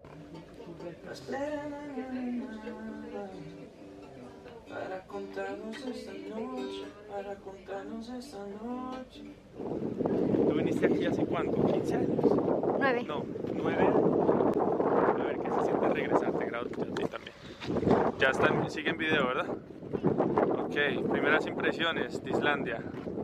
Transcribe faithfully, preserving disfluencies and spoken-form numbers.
Para contarnos esta noche, para contarnos esta noche. ¿Tú viniste aquí hace cuánto? ¿quince años? nueve. No, nueve años. A ver qué se siente regresar, te grabo a ti también. Ya están, sigue en video, ¿verdad? Ok, primeras impresiones de Islandia.